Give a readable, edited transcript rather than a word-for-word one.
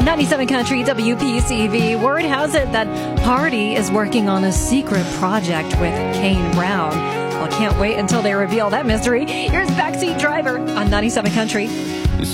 97 Country WPCV. Word has it that Hardy is working on a secret project with Kane Brown. Well, can't wait until they reveal that mystery. Here's Backseat Driver on 97 Country.